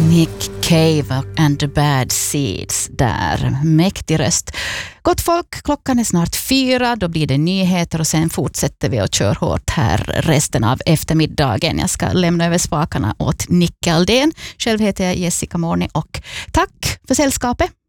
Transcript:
Nick Cave and the Bad Seeds där. Mäktig röst. Gott folk, klockan är snart 4. Då blir det nyheter och sen fortsätter vi att köra hårt här resten av eftermiddagen. Jag ska lämna över spakarna åt Nicke Aldén. Själv heter jag Jessica Morni och tack för sällskapet.